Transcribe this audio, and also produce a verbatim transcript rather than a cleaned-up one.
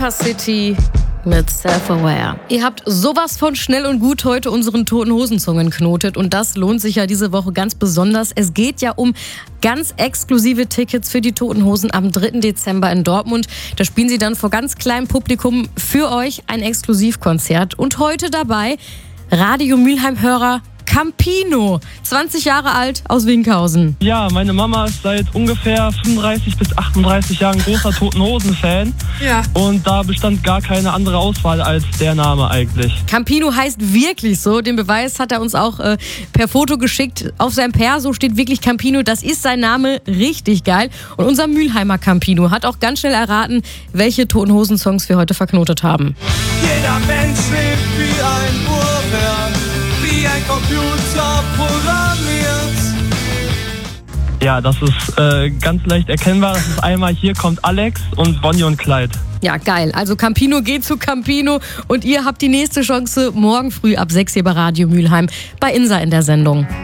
City mit Self-Aware. Ihr habt sowas von schnell und gut heute unseren Toten Hosen-Song entknotet und das lohnt sich ja diese Woche ganz besonders. Es geht ja um ganz exklusive Tickets für die Toten Hosen am dritten Dezember in Dortmund. Da spielen sie dann vor ganz kleinem Publikum für euch ein Exklusivkonzert. Und heute dabei Radio Mülheim-Hörer Campino, zwanzig Jahre alt, aus Winkhausen. Ja, meine Mama ist seit ungefähr fünfunddreißig bis achtunddreißig Jahren großer Toten Hosen-Fan. Ja. Und da bestand gar keine andere Auswahl als der Name eigentlich. Campino heißt wirklich so. Den Beweis hat er uns auch äh, per Foto geschickt. Auf seinem Perso steht wirklich Campino. Das ist sein Name, richtig geil. Und unser Mülheimer Campino hat auch ganz schnell erraten, welche Toten Hosen-Songs wir heute verknotet haben. Jeder Mensch lebt wie ein Uhrwerk, wie ein Computer programmiert. Ja, das ist äh, ganz leicht erkennbar. Das ist einmal Hier kommt Alex und Bonnie und Clyde. Ja, geil. Also Campino geht zu Campino und ihr habt die nächste Chance morgen früh ab sechs hier bei Radio Mülheim bei Insa in der Sendung.